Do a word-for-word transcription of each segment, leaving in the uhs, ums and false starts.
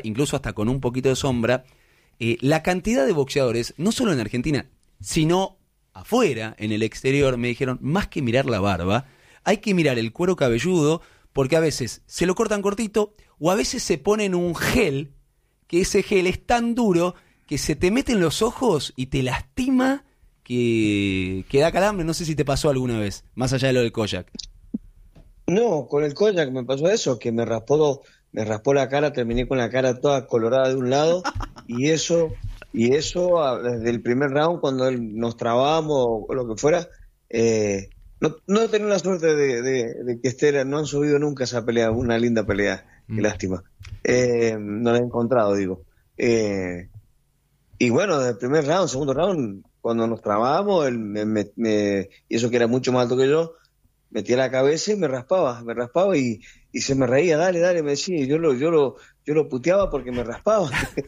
incluso hasta con un poquito de sombra, eh, la cantidad de boxeadores, no solo en Argentina, sino afuera, en el exterior, me dijeron, más que mirar la barba, hay que mirar el cuero cabelludo, porque a veces se lo cortan cortito, o a veces se ponen un gel, que ese gel es tan duro que se te mete en los ojos y te lastima, que, que da calambre. No sé si te pasó alguna vez, más allá de lo del Kojak. No, con el Kojak me pasó eso, que me raspó, me raspó la cara, terminé con la cara toda colorada de un lado, y eso, y eso desde el primer round, cuando él, nos trabamos o lo que fuera, eh, no, no he tenido la suerte de, de, de que Esther, no han subido nunca esa pelea, una linda pelea, mm. qué lástima. Eh, no la he encontrado, digo. Eh, y bueno, desde el primer round, segundo round, cuando nos trabamos, él me, me, me, y eso que era mucho más alto que yo, metía la cabeza y me raspaba, me raspaba y, y se me reía, dale, dale, me decía, y yo lo, yo lo, yo lo puteaba porque me raspaba.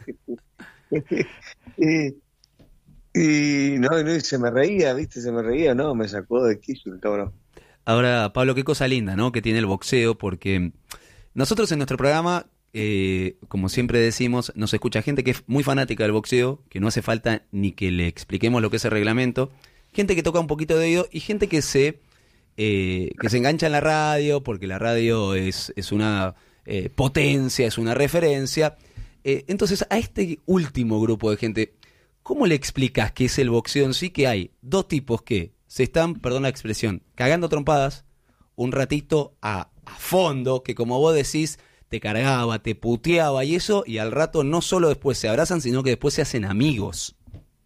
y, y no, no, y se me reía, viste, se me reía, no, me sacó de quicio el cabrón. Ahora, Pablo, qué cosa linda, ¿no?, que tiene el boxeo, porque nosotros en nuestro programa, eh, como siempre decimos, nos escucha gente que es muy fanática del boxeo, que no hace falta ni que le expliquemos lo que es el reglamento, gente que toca un poquito de oído y gente que se... Eh, que se engancha en la radio, porque la radio es, es una eh, potencia, es una referencia. Eh, entonces, a este último grupo de gente, ¿cómo le explicas qué es el boxeo en sí? Que hay dos tipos que se están, perdón la expresión, cagando trompadas un ratito a, a fondo, que como vos decís, te cargaba, te puteaba y eso, y al rato no solo después se abrazan, sino que después se hacen amigos.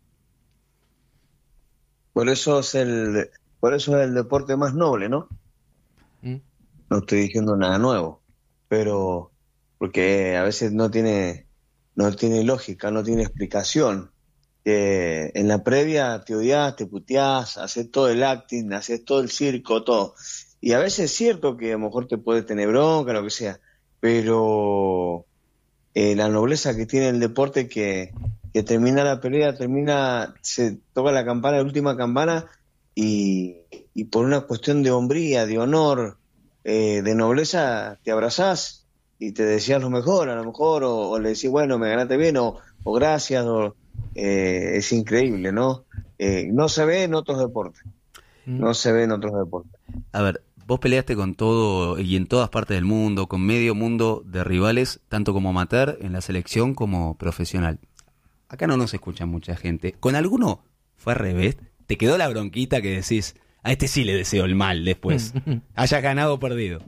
Por eso es el... Por eso es el deporte más noble, ¿no? ¿Mm? No estoy diciendo nada nuevo, pero porque a veces no tiene, no tiene lógica, no tiene explicación. Eh, en la previa te odias, te puteás, haces todo el acting, haces todo el circo, todo. Y a veces es cierto que a lo mejor te puede tener bronca, lo que sea, pero eh, la nobleza que tiene el deporte, que, que termina la pelea, termina, se toca la campana, la última campana, Y, y por una cuestión de hombría, de honor, eh, de nobleza, te abrazás y te decías lo mejor, a lo mejor, o, o le decís, bueno, me ganaste bien, o, o gracias, o, eh, es increíble, ¿no? Eh, no se ve en otros deportes, no se ve en otros deportes. A ver, vos peleaste con todo y en todas partes del mundo, con medio mundo de rivales, tanto como amateur, en la selección como profesional. Acá no nos escucha mucha gente. ¿Con alguno fue al revés? ¿Te quedó la bronquita que decís, a este sí le deseo el mal después, haya ganado o perdido?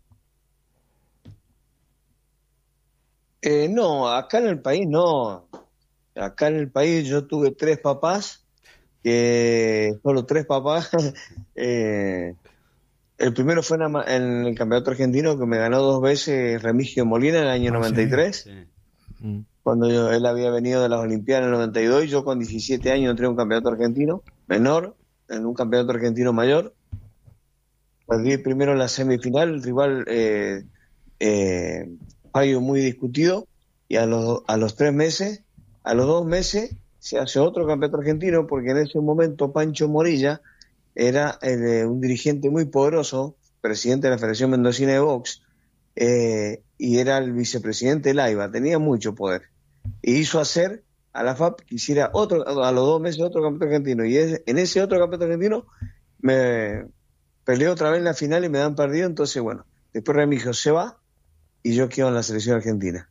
Eh, no, acá en el país no. Acá en el país yo tuve tres papás, que solo tres papás. eh, el primero fue en, en el campeonato argentino, que me ganó dos veces Remigio Molina en el año oh, noventa y tres. Sí, sí. Cuando yo, él había venido de las Olimpiadas en el noventa y dos, y yo con diecisiete años entré a un campeonato argentino menor, en un campeonato argentino mayor. Perdí primero en la semifinal, el rival eh, eh, fallo muy discutido, y a los, a los tres meses, a los dos meses, se hace otro campeonato argentino, porque en ese momento Pancho Morilla era eh, un dirigente muy poderoso, presidente de la Federación Mendocina de Box, eh, y era el vicepresidente del AIBA, tenía mucho poder. Y hizo hacer a la F A P que hiciera otro, a los dos meses otro campeonato argentino, y es, en ese otro campeonato argentino me peleé otra vez en la final y me dan perdido. Entonces bueno, después Remigio se va y yo quedo en la selección argentina.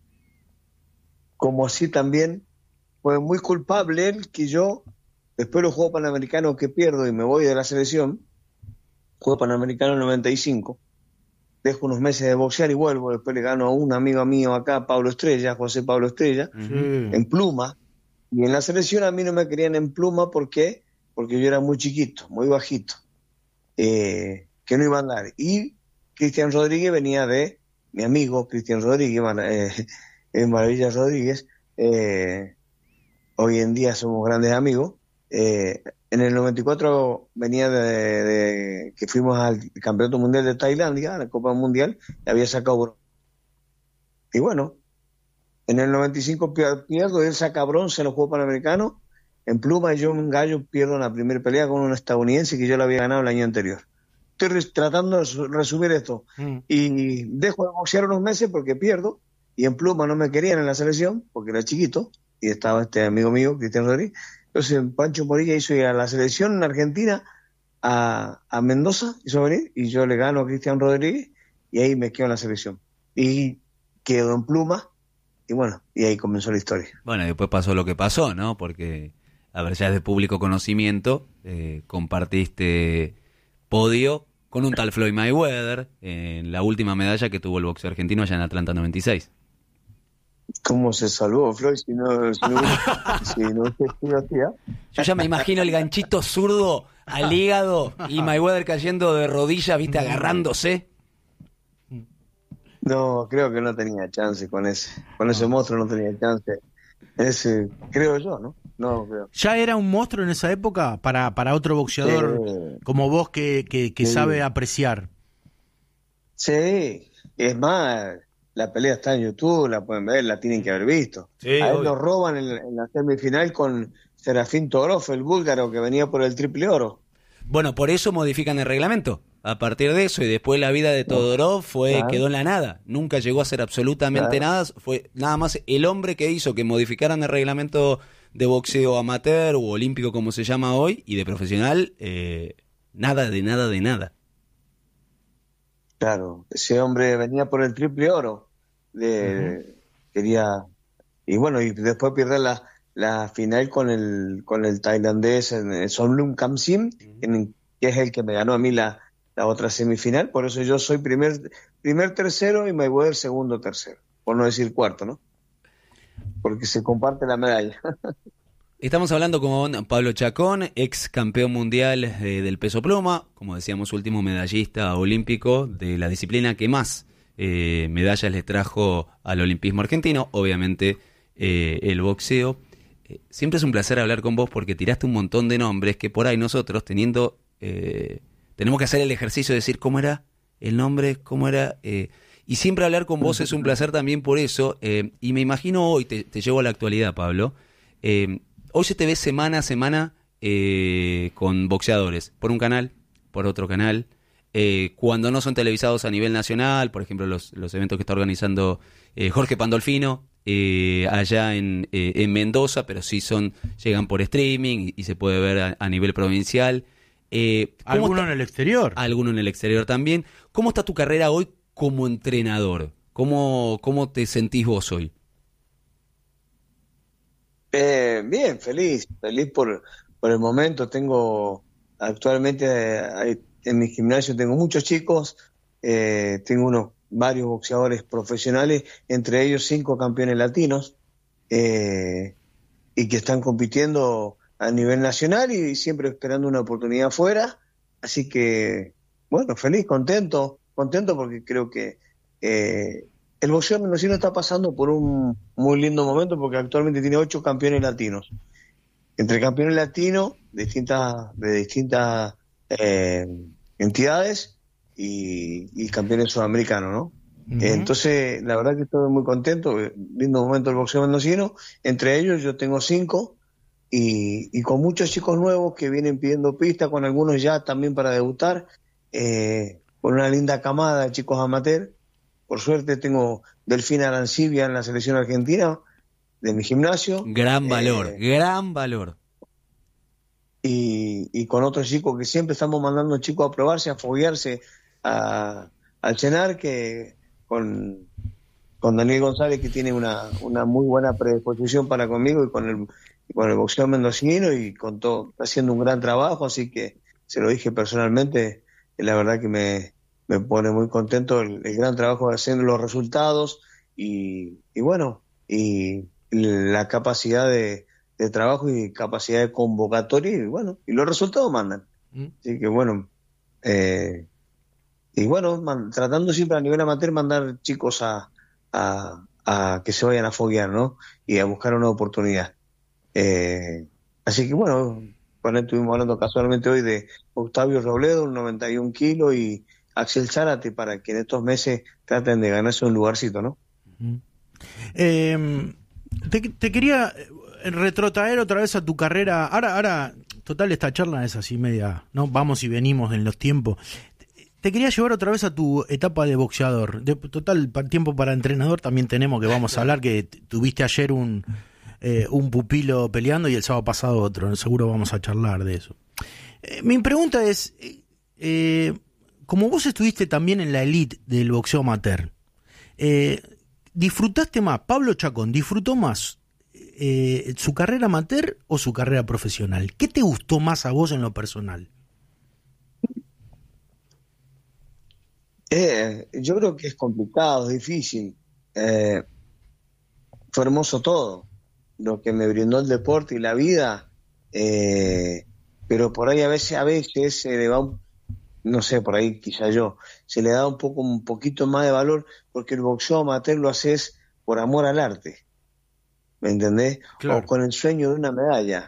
Como así también fue muy culpable él que yo, después de los Juegos Panamericanos que pierdo y me voy de la selección, Juegos Panamericanos noventa y cinco, dejo unos meses de boxear y vuelvo, después le gano a un amigo mío acá, Pablo Estrella, José Pablo Estrella, uh-huh. en pluma, y en la selección a mí no me querían en pluma, ¿por qué? Porque yo era muy chiquito, muy bajito, eh, que no iba a andar, y Cristian Rodríguez venía de, mi amigo Cristian Rodríguez, eh, eh, Maravilla Rodríguez, eh, hoy en día somos grandes amigos. eh, En el noventa y cuatro venía de, de que fuimos al Campeonato Mundial de Tailandia, a la Copa Mundial, y había sacado. Y bueno, en el noventa y cinco pierdo, él saca bronce en los Juegos Panamericanos, en pluma, y yo en gallo pierdo en la primera pelea con un estadounidense que yo le había ganado el año anterior. Estoy tratando de resumir esto. Mm. Y dejo de boxear unos meses porque pierdo, y en pluma no me querían en la selección porque era chiquito y estaba este amigo mío, Cristian Rodríguez. Entonces Pancho Morilla hizo ir a la selección en Argentina a, a Mendoza, hizo venir, y yo le gano a Cristian Rodríguez y ahí me quedo en la selección. Y quedo en pluma y bueno, y ahí comenzó la historia. Bueno, y después pasó lo que pasó, ¿no? Porque, a ver, ya es de público conocimiento, eh, compartiste podio con un tal Floyd Mayweather en la última medalla que tuvo el boxeo argentino allá en Atlanta noventa y seis. ¿Cómo se salvó Floyd si no si no, si no se hacía? Yo ya me imagino el ganchito zurdo al hígado y Mayweather cayendo de rodillas, viste, agarrándose. No, creo que no tenía chance con ese, con ese monstruo no tenía chance. Ese, creo yo, ¿no? No, creo. ¿Ya era un monstruo en esa época para, para otro boxeador sí. como vos que, que, que sí. sabe apreciar? Sí, es más, la pelea está en YouTube, la pueden ver, la tienen que haber visto. Sí, a él obvio. Lo roban en, en la semifinal con Serafín Todorov, el búlgaro que venía por el triple oro. Bueno, por eso modifican el reglamento. A partir de eso, y después la vida de Todorov fue claro. quedó en la nada. Nunca llegó a hacer absolutamente claro. nada. Fue nada más el hombre que hizo que modificaran el reglamento de boxeo amateur o olímpico, como se llama hoy, y de profesional, eh, nada de nada de nada. Claro, ese hombre venía por el triple oro. De, uh-huh. Quería... Y bueno, y después pierde la, la final con el con el tailandés en Somlum Kamsim, uh-huh. que es el que me ganó a mí la... la otra semifinal, por eso yo soy primer primer tercero y Mayweather segundo tercero, por no decir cuarto, ¿no? Porque se comparte la medalla. Estamos hablando con Pablo Chacón, ex campeón mundial eh, del peso pluma, como decíamos, último medallista olímpico de la disciplina que más eh, medallas le trajo al olimpismo argentino, obviamente eh, el boxeo. Eh, siempre es un placer hablar con vos porque tiraste un montón de nombres que por ahí nosotros teniendo... Eh, Tenemos que hacer el ejercicio de decir cómo era el nombre, cómo era... Eh, y siempre hablar con vos es un placer también por eso. Eh, y me imagino hoy, te, te llevo a la actualidad, Pablo, eh, hoy se te ve semana a semana eh, con boxeadores, por un canal, por otro canal, eh, cuando no son televisados a nivel nacional, por ejemplo, los, los eventos que está organizando eh, Jorge Pandolfino, eh, allá en, eh, en Mendoza, pero sí son llegan por streaming y, y se puede ver a, a nivel provincial. Eh, ¿Alguno está, en el exterior? Alguno en el exterior también. ¿Cómo está tu carrera hoy como entrenador? ¿Cómo, cómo te sentís vos hoy? Eh, bien, feliz. Feliz por, por el momento. Tengo actualmente eh, en mi gimnasio tengo muchos chicos. Eh, tengo unos varios boxeadores profesionales, entre ellos cinco campeones latinos eh, y que están compitiendo a nivel nacional y siempre esperando una oportunidad afuera, así que bueno, feliz, contento, contento porque creo que eh, el boxeo mendocino está pasando por un muy lindo momento porque actualmente tiene ocho campeones latinos, entre campeones latinos de distintas, de distintas eh, entidades y, y campeones sudamericanos, ¿no? Uh-huh. Entonces, la verdad que estoy muy contento, lindo momento el boxeo mendocino, entre ellos yo tengo cinco. Y, y con muchos chicos nuevos que vienen pidiendo pista, con algunos ya también para debutar, eh, con una linda camada de chicos amateur. Por suerte tengo Delfina Arancibia en la selección argentina de mi gimnasio. Gran valor, eh, gran valor. Y, y con otros chicos que siempre estamos mandando chicos a probarse, a foguearse a, al Chenar, que con, con Daniel González, que tiene una, una muy buena predisposición para conmigo y con el... con el boxeo mendocino y con todo, está haciendo un gran trabajo, así que se lo dije personalmente, y la verdad que me, me pone muy contento el, el gran trabajo de hacer los resultados y, y bueno, y la capacidad de, de trabajo y capacidad de convocatoria y bueno, y los resultados mandan. Mm. Así que bueno, eh, y bueno, man, tratando siempre a nivel amateur mandar chicos a, a, a que se vayan a foguear, ¿no? Y a buscar una oportunidad. Eh, así que bueno, con él estuvimos hablando casualmente hoy de Octavio Robledo, un noventa y un kilos, y Axel Zárate, para que en estos meses traten de ganarse un lugarcito, ¿no? Uh-huh. Eh, te, te quería retrotraer otra vez a tu carrera. Ahora, ahora, total, esta charla es así media, ¿no? Vamos y venimos en los tiempos. te quería llevar otra vez a tu etapa de boxeador. De, total, pa, tiempo para entrenador también tenemos, que vamos a hablar, que t- tuviste ayer un, eh, un pupilo peleando y el sábado pasado otro. Seguro vamos a charlar de eso. Eh, mi pregunta es, eh, como vos estuviste también en la elite del boxeo amateur, eh, ¿disfrutaste más, Pablo Chacón, disfrutó más eh, su carrera amateur o su carrera profesional? ¿Qué te gustó más a vos en lo personal? Eh, yo creo que es complicado, es difícil. Eh, fue hermoso todo, lo que me brindó el deporte y la vida, eh, pero por ahí a veces, a veces se le va un, no sé, por ahí quizá yo, se le da un poco, un poquito más de valor, porque el boxeo amateur lo haces por amor al arte, ¿me entendés? Claro. O con el sueño de una medalla,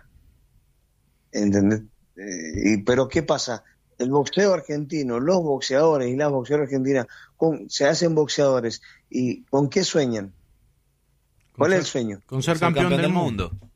¿entendés? Eh, y, pero ¿qué pasa? El boxeo argentino, los boxeadores y las boxeadoras argentinas con, se hacen boxeadores, ¿y con qué sueñan? ¿Cuál ser, es el sueño? Con ser, ser campeón, campeón del, del mundo. mundo.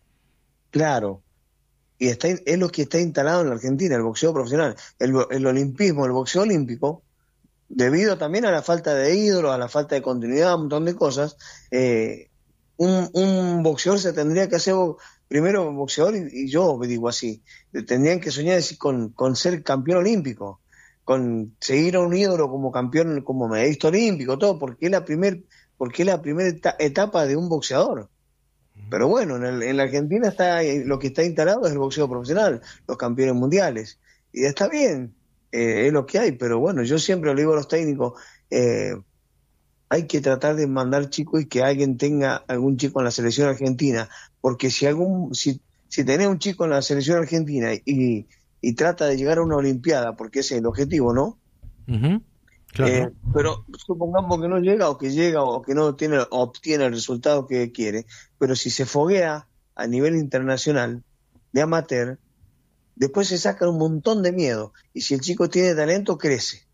Claro, y está, es lo que está instalado en la Argentina, el boxeo profesional, el, el olimpismo, el boxeo olímpico, debido también a la falta de ídolos, a la falta de continuidad, un montón de cosas, eh, un, un boxeador se tendría que hacer primero boxeador, y, y yo me digo así, tendrían que soñar con, con ser campeón olímpico, con seguir a un ídolo como campeón, como medallista olímpico, todo, porque es la primer, porque es la primera etapa de un boxeador. Pero bueno, en, el, en la Argentina está lo que está instalado es el boxeo profesional, los campeones mundiales, y está bien, eh, es lo que hay, pero bueno, yo siempre le digo a los técnicos, eh, hay que tratar de mandar chicos y que alguien tenga algún chico en la selección argentina, porque si algún si, si tenés un chico en la selección argentina y, y trata de llegar a una olimpiada, porque ese es el objetivo, ¿no? Uh-huh. Claro. Eh, pero supongamos que no llega o que llega o que no tiene, obtiene el resultado que quiere, pero si se foguea a nivel internacional de amateur, después se saca un montón de miedo, y si el chico tiene talento, crece.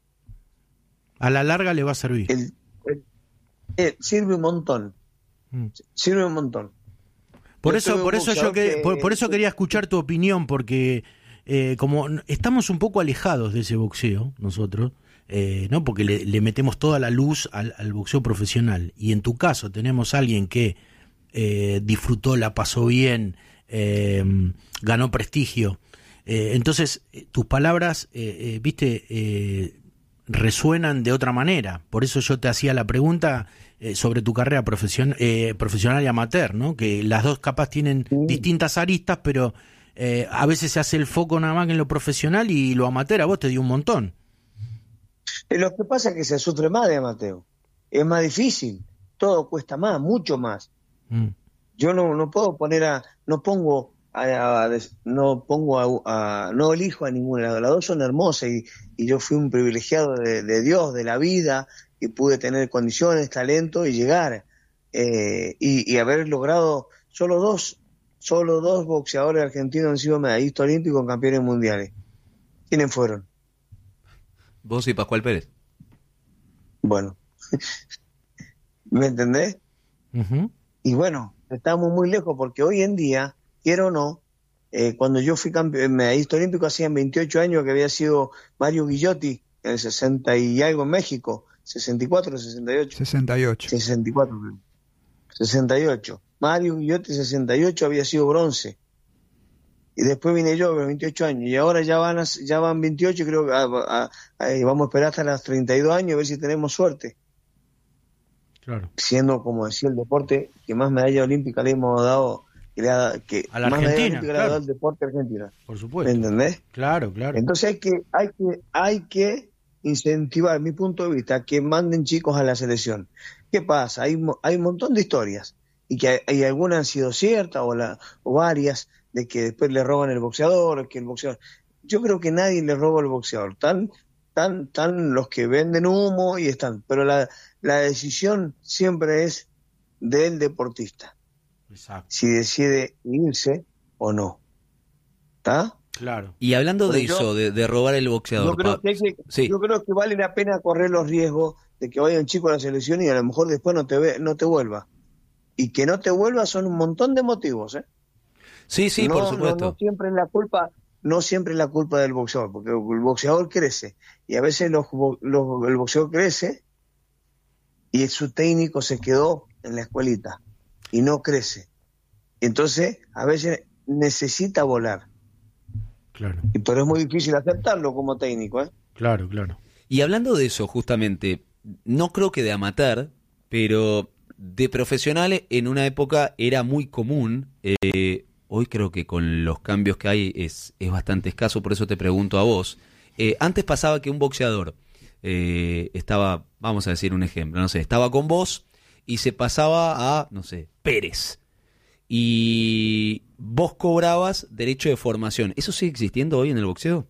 A la larga le va a servir. El, el, el, sirve un montón. Mm. Sirve un montón. Por yo eso, por eso yo que, que, por, por eso quería escuchar tu opinión, porque eh, como estamos un poco alejados de ese boxeo, nosotros, eh, ¿no? Porque le, le metemos toda la luz al, al boxeo profesional. Y en tu caso tenemos a alguien que eh, disfrutó, la pasó bien, eh, ganó prestigio. Eh, entonces, tus palabras, eh, eh, viste, eh, resuenan de otra manera. Por eso yo te hacía la pregunta eh, sobre tu carrera profesion eh, profesional y amateur, ¿no? Que las dos capaz tienen sí. distintas aristas, pero eh, a veces se hace el foco nada más en lo profesional y lo amateur a vos te dio un montón. Lo que pasa es que se sufre más de amateur. Es más difícil. Todo cuesta más, mucho más. Mm. Yo no, no puedo poner a... No pongo... A, a, a, no pongo a, a no elijo a ninguna, las dos son hermosas y, y yo fui un privilegiado de, de Dios, de la vida, y pude tener condiciones, talento y llegar eh, y, y haber logrado solo dos solo dos boxeadores argentinos han sido medallistas olímpicos, campeones mundiales. ¿Quiénes fueron? Vos y Pascual Pérez. Bueno, ¿me entendés? Uh-huh. Y bueno, estamos muy lejos porque hoy en día, quiero o no, eh, cuando yo fui campeón, medallista olímpico, hacían veintiocho años que había sido Mario Guillotti, en el sesenta y algo en México, sesenta y cuatro, sesenta y ocho. sesenta y ocho. sesenta y cuatro, sesenta y ocho. Mario Guillotti, sesenta y ocho, había sido bronce. Y después vine yo, veintiocho años, y ahora ya van, a, ya van veintiocho, creo que a, a, a, vamos a esperar hasta los treinta y dos años a ver si tenemos suerte. Claro. Siendo, como decía, el deporte que más medalla olímpica le hemos dado, que le ha, que a la más Argentina, claro. le ha dado el deporte argentino. Por supuesto. ¿Me entendés? Claro, claro. Entonces hay que, hay que, hay que incentivar, mi punto de vista, que manden chicos a la selección. ¿Qué pasa? Hay, hay un montón de historias, y que hay, hay algunas han sido ciertas, o, la, o varias, de que después le roban el boxeador, que el boxeador... Yo creo que nadie le roba al boxeador, tan, tan, tan los que venden humo y están, pero la, la decisión siempre es del deportista. Exacto. Si decide irse o no. ¿Está? Claro. Y hablando pero de yo, eso, de, de robar el boxeador... Yo creo, que hay que, sí. yo creo que vale la pena correr los riesgos de que vaya un chico a la selección y a lo mejor después no te, ve, no te vuelva. Y que no te vuelva son un montón de motivos, ¿eh? Sí, sí, no, por supuesto. No, no siempre es la culpa, no siempre es la culpa del boxeador, porque el boxeador crece, y a veces los, los, el boxeador crece y su técnico se quedó en la escuelita y no crece. Entonces, a veces necesita volar. Claro. Y pero es muy difícil aceptarlo como técnico, ¿eh? Claro, claro. Y hablando de eso, justamente, no creo que de amateur, pero de profesionales en una época era muy común. Eh, hoy creo que con los cambios que hay es, es bastante escaso, por eso te pregunto a vos. Eh, antes pasaba que un boxeador eh, estaba, vamos a decir un ejemplo, no sé, estaba con vos y se pasaba a, no sé, Pérez. Y vos cobrabas derecho de formación. ¿Eso sigue existiendo hoy en el boxeo?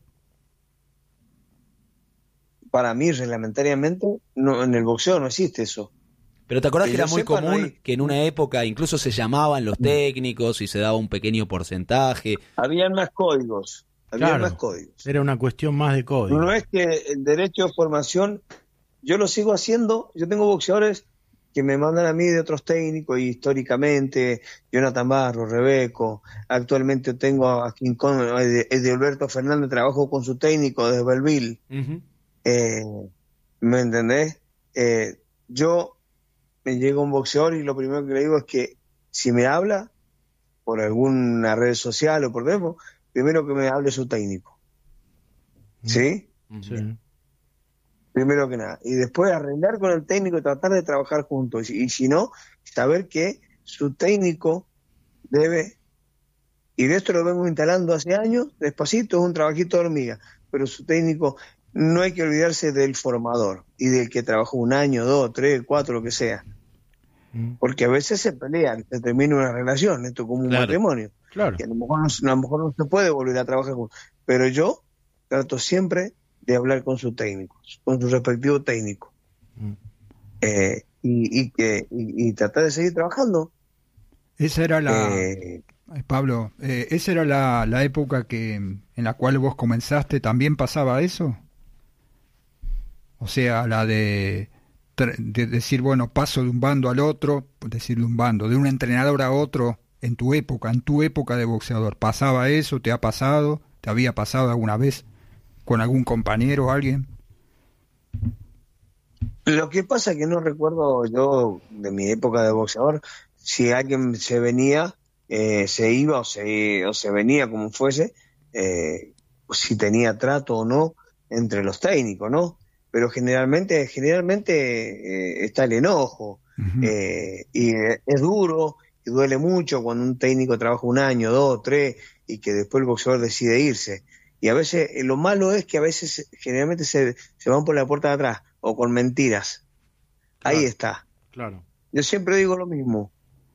Para mí, reglamentariamente, no, en el boxeo no existe eso. Pero ¿te acordás que, que era muy sepa, común no hay... que en una época incluso se llamaban los técnicos y se daba un pequeño porcentaje? Habían más códigos. Había claro, más códigos. Era una cuestión más de código. No es que el derecho de formación, yo lo sigo haciendo. Yo tengo boxeadores que me mandan a mí de otros técnicos, y históricamente, Jonathan Barro, Rebeco, actualmente tengo a King Kong, de Alberto Fernández, trabajo con su técnico desde Belleville. Uh-huh. eh, ¿Me entendés? Eh, yo me llega un boxeador y lo primero que le digo es que si me habla por alguna red social o por teléfono, primero que me hable su técnico. ¿Sí? Sí. Primero que nada. Y después arreglar con el técnico y tratar de trabajar juntos. Y, y si no, saber que su técnico debe, y de esto lo vengo instalando hace años, despacito, es un trabajito de hormiga, pero su técnico, no hay que olvidarse del formador y del que trabajó un año, dos, tres, cuatro, lo que sea. Porque a veces se pelean, se termina una relación, esto como un claro, matrimonio. Claro. Que a lo mejor no, a lo mejor no se puede volver a trabajar juntos. Pero yo trato siempre de hablar con su técnico, con su respectivo técnico. Mm. Eh, y, y, que, y, y tratar de seguir trabajando. Esa era la... Eh, Pablo, eh, ¿esa era la, la época que en la cual vos comenzaste? ¿También pasaba eso? O sea, la de... de decir, bueno, paso de un bando al otro, decir de un bando, de un entrenador a otro, en tu época, en tu época de boxeador, ¿pasaba eso? ¿Te ha pasado? ¿Te había pasado alguna vez con algún compañero o alguien? Lo que pasa es que no recuerdo yo de mi época de boxeador, si alguien se venía, eh, se iba o se, o se venía como fuese, eh, si tenía trato o no entre los técnicos, ¿no? Pero generalmente generalmente eh, está el enojo, uh-huh. eh, y es duro y duele mucho cuando un técnico trabaja un año, dos, tres, y que después el boxeador decide irse. Y a veces, eh, lo malo es que a veces generalmente se, se van por la puerta de atrás, o con mentiras. Claro, ahí está. Claro. Yo siempre digo lo mismo.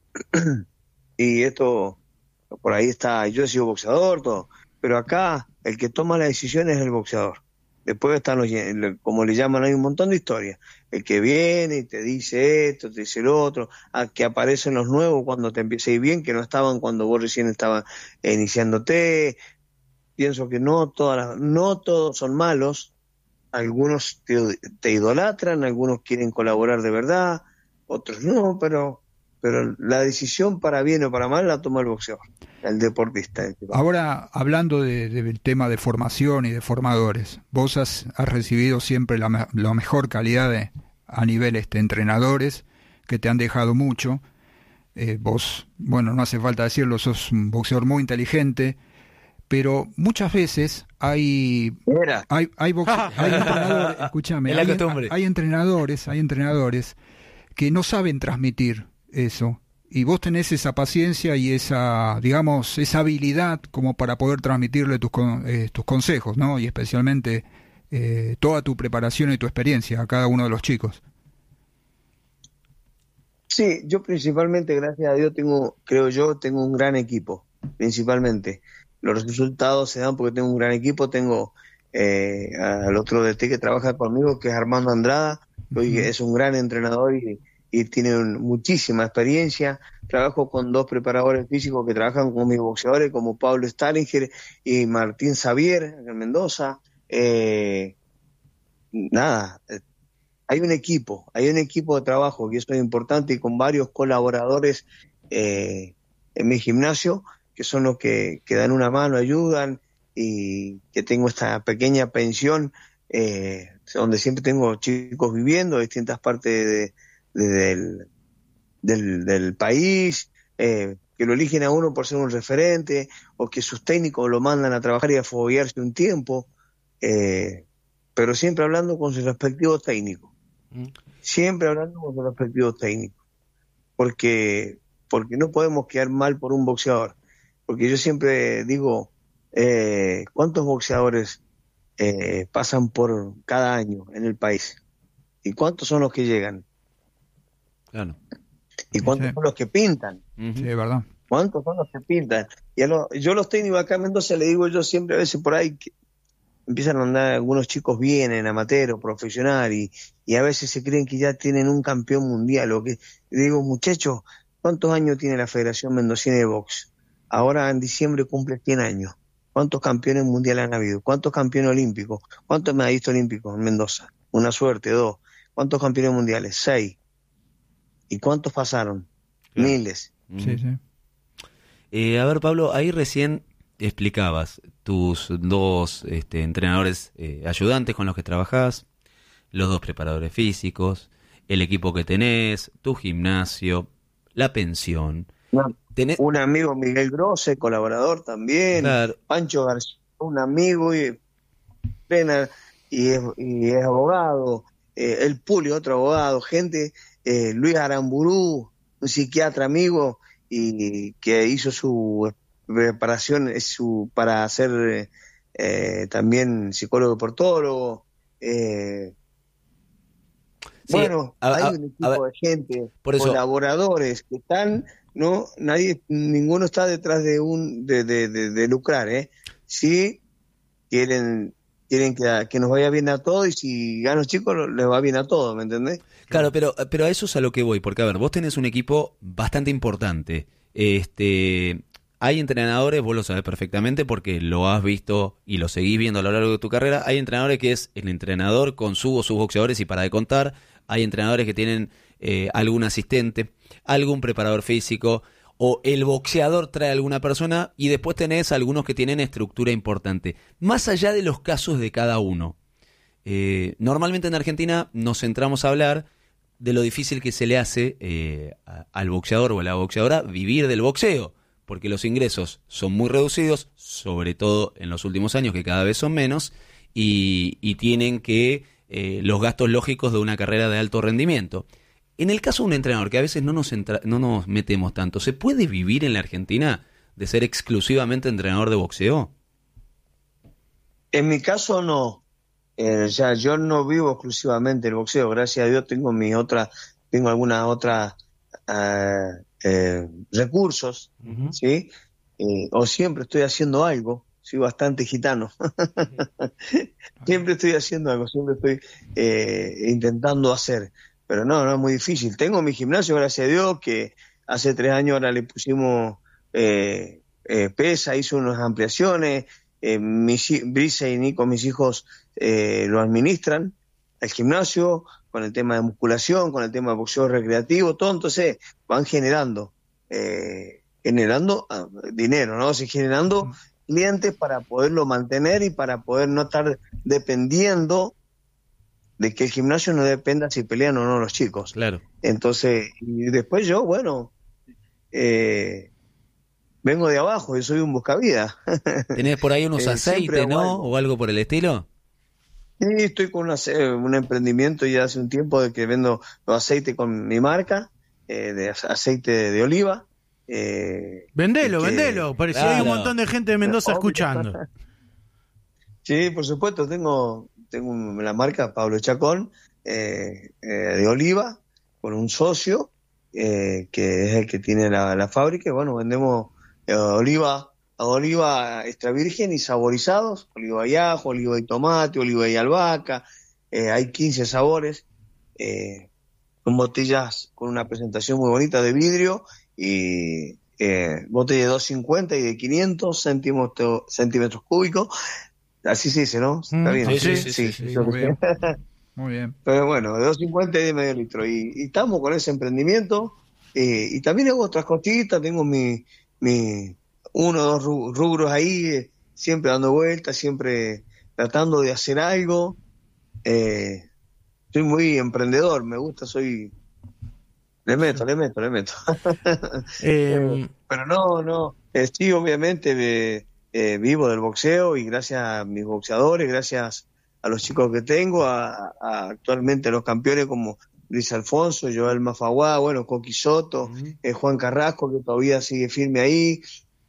Y esto, por ahí está, yo he sido boxeador, todo, pero acá el que toma la decisión es el boxeador. Después están los, como le llaman, hay un montón de historias. El que viene y te dice esto, te dice lo otro, a que aparecen los nuevos cuando te empieza a ir bien, que no estaban cuando vos recién estabas iniciándote. Pienso que no todas las, no todos son malos. Algunos te, te idolatran, algunos quieren colaborar de verdad, otros no, pero pero la decisión para bien o para mal la toma el boxeador, el deportista. El Ahora, hablando de, de, del tema de formación y de formadores, vos has, has recibido siempre la, la mejor calidad de, a nivel este, entrenadores que te han dejado mucho. Eh, vos, bueno, no hace falta decirlo, sos un boxeador muy inteligente, pero muchas veces hay hay hay, boxe, hay entrenadores, escúchame, hay, hay entrenadores, hay entrenadores que no saben transmitir eso, y vos tenés esa paciencia y esa, digamos, esa habilidad como para poder transmitirle tus eh, tus consejos, ¿no? Y especialmente eh, toda tu preparación y tu experiencia a cada uno de los chicos. Sí, yo principalmente, gracias a Dios, tengo, creo yo, tengo un gran equipo, principalmente. Los resultados se dan porque tengo un gran equipo. Tengo eh, al otro D T que trabaja conmigo, que es Armando Andrada, que hoy es un gran entrenador y, y tiene un, muchísima experiencia. Trabajo con dos preparadores físicos que trabajan con mis boxeadores, como Pablo Stalinger y Martín Xavier en Mendoza. Eh, nada, hay un equipo, hay un equipo de trabajo, que eso es importante, y con varios colaboradores eh, en mi gimnasio, que son los que, que dan una mano, ayudan, y que tengo esta pequeña pensión eh, donde siempre tengo chicos viviendo de distintas partes de, de, del, del, del país, eh, que lo eligen a uno por ser un referente, o que sus técnicos lo mandan a trabajar y a foguearse un tiempo, eh, pero siempre hablando con sus respectivos técnicos, mm. siempre hablando con sus respectivos técnicos, porque, porque no podemos quedar mal por un boxeador, porque yo siempre digo, eh, ¿cuántos boxeadores Eh, pasan por cada año en el país? ¿Y cuántos son los que llegan? Claro. ¿Y cuántos sí. son los que pintan? Sí, es verdad. ¿Cuántos son los que pintan? Y a lo, yo los técnicos acá en Mendoza le digo yo siempre a veces por ahí que empiezan a andar algunos chicos bien en amateur o profesional y, y a veces se creen que ya tienen un campeón mundial. O que digo, muchachos, ¿cuántos años tiene la Federación Mendocina de Box? Ahora en diciembre cumple cien años. ¿Cuántos campeones mundiales han habido? ¿Cuántos campeones olímpicos? ¿Cuántos medallistas olímpicos en Mendoza? Una suerte, dos. ¿Cuántos campeones mundiales? Seis. ¿Y cuántos pasaron? Claro. Miles. Sí, sí. Eh, a ver, Pablo, ahí recién explicabas tus dos este, entrenadores eh, ayudantes con los que trabajás, los dos preparadores físicos, el equipo que tenés, tu gimnasio, la pensión. No. ¿Tenés? Un amigo, Miguel Grosse, colaborador también, claro. Pancho García, un amigo y, y, es, y es abogado, eh, el Puli, otro abogado, gente, eh, Luis Aramburú, un psiquiatra amigo, y que hizo su preparación su, para ser eh, también psicólogo deportólogo. Eh, sí, bueno, a, hay a, un equipo a, de gente, por eso, colaboradores que están... No, nadie, ninguno está detrás de un de, de, de, de lucrar, ¿eh? Sí quieren quieren que, que nos vaya bien a todos y si ganan los chicos les va bien a todos, ¿me entendés? Claro, pero pero a eso es a lo que voy, porque a ver, vos tenés un equipo bastante importante. Este, hay entrenadores, vos lo sabés perfectamente porque lo has visto y lo seguís viendo a lo largo de tu carrera. Hay entrenadores que es el entrenador con su o sus boxeadores y para de contar. Hay entrenadores que tienen eh, algún asistente, algún preparador físico, o el boxeador trae a alguna persona y después tenés algunos que tienen estructura importante. Más allá de los casos de cada uno, eh, normalmente en Argentina nos centramos a hablar de lo difícil que se le hace eh, a, al boxeador o a la boxeadora vivir del boxeo, porque los ingresos son muy reducidos, sobre todo en los últimos años que cada vez son menos, y, y tienen que eh, los gastos lógicos de una carrera de alto rendimiento. En el caso de un entrenador, que a veces no nos, entra, no nos metemos tanto, ¿se puede vivir en la Argentina de ser exclusivamente entrenador de boxeo? En mi caso no. Eh, o sea, yo no vivo exclusivamente el boxeo. Gracias a Dios tengo mis otras, tengo algunas otras uh, eh, recursos, uh-huh. ¿sí? Eh, o siempre estoy haciendo algo. Soy bastante gitano. Siempre estoy haciendo algo, siempre estoy eh, intentando hacer. Pero no, no es muy difícil. Tengo mi gimnasio, gracias a Dios, que hace tres años ahora le pusimos eh, eh, pesa, hizo unas ampliaciones. Eh, mis, Brisa y Nico, mis hijos, eh, lo administran, el gimnasio, con el tema de musculación, con el tema de boxeo recreativo, todo. Entonces van generando, eh, generando uh, dinero, ¿no? O sea, generando clientes para poderlo mantener y para poder no estar dependiendo de que el gimnasio no dependa si pelean o no los chicos. Claro. Entonces, y después yo, bueno, eh, vengo de abajo, yo soy un buscavida. ¿Tenés por ahí unos eh, aceites, no? Algo. ¿O algo por el estilo? Sí, estoy con una, un emprendimiento ya hace un tiempo de que vendo los aceites con mi marca, eh, de aceite de, de oliva. Eh, vendelo, que, vendelo, parecía claro. Hay un montón de gente de Mendoza escuchando. Sí, por supuesto, tengo... Tengo la marca Pablo Chacón eh, eh, de oliva con un socio eh, que es el que tiene la, la fábrica. Bueno, vendemos eh, oliva oliva extra virgen y saborizados, oliva y ajo, oliva y tomate, oliva y albahaca. Eh, hay quince sabores eh, con botellas con una presentación muy bonita de vidrio y eh, botella de doscientos cincuenta y de quinientos centímetros, centímetros cúbicos. Así se dice, ¿no? Está bien. Sí, sí, sí. sí, sí, sí muy bien. Muy bien. Pero bueno, de doscientos cincuenta y de medio litro. Y, y estamos con ese emprendimiento. Eh, y también hago otras cositas. Tengo mi, mi uno o dos rubros ahí siempre dando vueltas, siempre tratando de hacer algo. Eh, soy muy emprendedor, me gusta, soy... Le meto, le meto, le meto. eh, pero no, no, eh, sí, obviamente eh, eh, vivo del boxeo y gracias a mis boxeadores, gracias a los chicos que tengo, a, a actualmente a los campeones como Luis Alfonso, Joel Mafaguá, bueno, Coqui Soto, uh-huh. eh, Juan Carrasco, que todavía sigue firme ahí.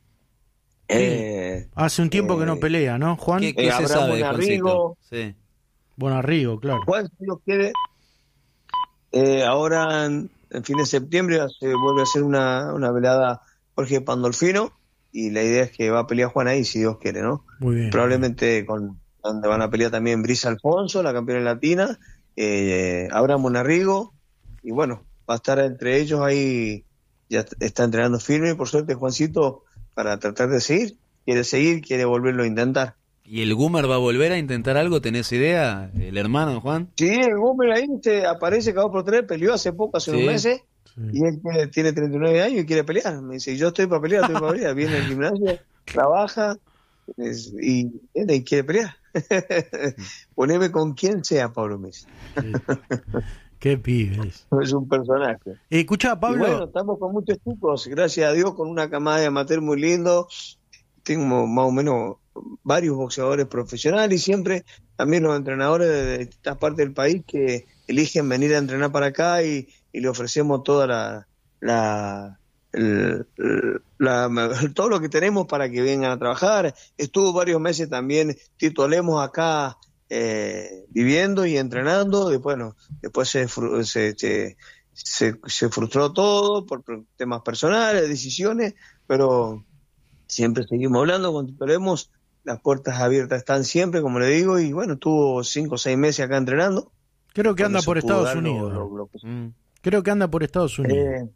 Eh, Hace un tiempo eh, que no pelea, ¿no, Juan? ¿Qué, qué eh, se sabe, Bonarrigo. Sí. Bonarrigo, claro. Juan, si Dios quiere, eh, ahora en, en fin de septiembre se vuelve a hacer una, una velada Jorge Pandolfino y la idea es que va a pelear Juan ahí, si Dios quiere, ¿no? Muy bien. Probablemente con donde van a pelear también Brisa Alfonso, la campeona latina, eh, Abraham Bonarrigo, y bueno, va a estar entre ellos ahí, ya está entrenando firme, por suerte Juancito, para tratar de seguir, quiere seguir, quiere volverlo a intentar. ¿Y el Gumer va a volver a intentar algo? ¿Tenés idea? ¿El hermano, Juan? Sí, el Gumer ahí se aparece cada dos por tres, peleó hace poco, hace sí. unos meses, sí. y él tiene, tiene treinta y nueve años y quiere pelear. Me dice, yo estoy para pelear, estoy para pelear. Viene al gimnasio, trabaja es, y, y quiere pelear. Poneme con quien sea, Pablo Messi. Sí. Qué pibes. Es un personaje. Eh, escuchá, Pablo. Y bueno, estamos con muchos chicos, gracias a Dios, con una camada de amateur muy lindo. Tengo más o menos varios boxeadores profesionales y siempre también los entrenadores de distintas partes del país que eligen venir a entrenar para acá y, y le ofrecemos toda la, la, el, la, la todo lo que tenemos para que vengan a trabajar. Estuvo varios meses también Tito Lemos acá eh, viviendo y entrenando. Después, bueno, después se, se, se, se, se frustró todo por temas personales, decisiones, pero siempre seguimos hablando con Tito Lemos. Las puertas abiertas están siempre, como le digo, y bueno, estuvo cinco o seis meses acá entrenando. Creo que anda por Estados Unidos. Lo, lo, lo que... mm. Creo que anda por Estados Unidos. Eh,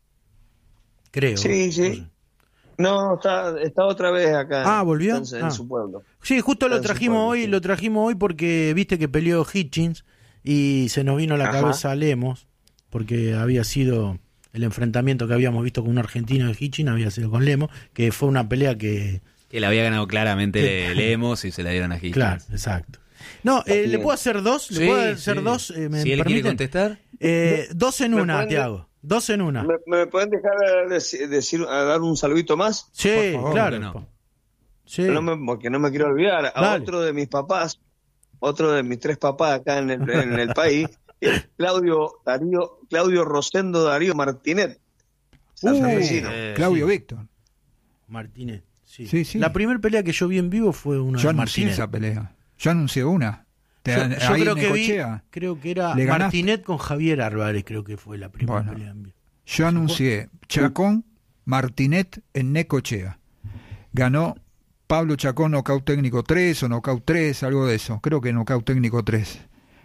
Creo. Sí, sí. No, está, está otra vez acá. Ah, volvió. En, en ah. su pueblo. Sí, justo está lo trajimos pueblo, hoy, sí. lo trajimos hoy porque viste que peleó Hitchins y se nos vino a la Ajá. cabeza a Lemos, porque había sido el enfrentamiento que habíamos visto con un argentino de Hitchins, había sido con Lemos, que fue una pelea que... Que le había ganado claramente que... Lemos y se la dieron a Hitchins. Claro, exacto. No, eh, ¿le puedo hacer dos? ¿Le sí, puedo hacer sí. dos? Eh, ¿me si él permiten? quiere contestar. Eh, dos en una, Tiago. Dos en una. ¿Me, me pueden dejar decir, decir, a dar un saludito más? Sí, favor, claro. No. Sí. No me, porque no me quiero olvidar. A Dale. otro de mis papás, otro de mis tres papás acá en el, en el país, es Claudio Darío, Claudio Rosendo Darío Martínez. Uh, eh, Claudio sí. Víctor. Martínez. Sí. Sí, sí. La primera pelea que yo vi en vivo fue una yo de Martínez. Yo anuncié esa pelea. Yo anuncié una. Te, yo, yo creo que vi, creo que era Martínez con Javier Álvarez, creo que fue la primera bueno, pelea en vivo. Yo anuncié Chacón, Martínez en Necochea. Ganó Pablo Chacón nocaut técnico tres o nocaut tres, algo de eso. Creo que nocaut técnico tres.